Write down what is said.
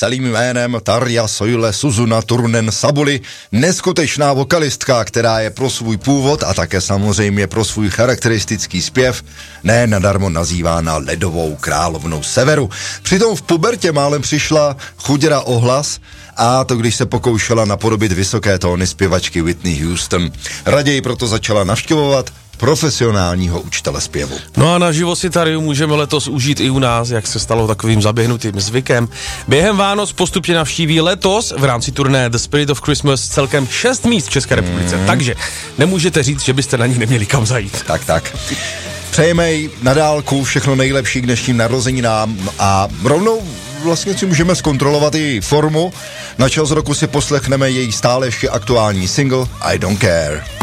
celým jménem Tarja Soile Suzuna Turunen Sabuli, neskutečná vokalistka, která je pro svůj původ a také samozřejmě pro svůj charakteristický zpěv ne nadarmo nazývána ledovou královnou severu. Přitom v pubertě málem přišla chuděra o hlas, a to když se pokoušela napodobit vysoké tóny zpěvačky Whitney Houston. Raději proto začala navštěvovat profesionálního učitele zpěvu. No a naživo si Tarju můžeme letos užít i u nás, jak se stalo takovým zaběhnutým zvykem. Během Vánoc postupně navštíví letos v rámci turné The Spirit of Christmas celkem 6 míst v České republice, takže nemůžete říct, že byste na ní neměli kam zajít. Tak. Přejeme jí na dálku všechno nejlepší k dnešním narozeninám a rovnou vlastně si můžeme zkontrolovat její formu. Na čas roku si poslechneme její stále ještě aktuální single I Don't Care.